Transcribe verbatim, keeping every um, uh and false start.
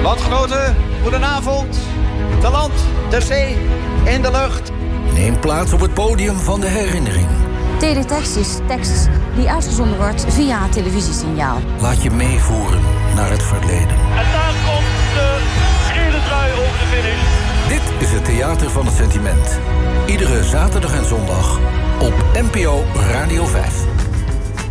Landgenoten, goedenavond. Te land, ter zee, in de lucht. Neem plaats op het podium van de herinnering. Teletext is tekst die uitgezonden wordt via televisiesignaal. Laat je meevoeren naar het verleden. En daar komt de gele trui over de finish. Dit is het Theater van het Sentiment. Iedere zaterdag en zondag op N P O Radio vijf.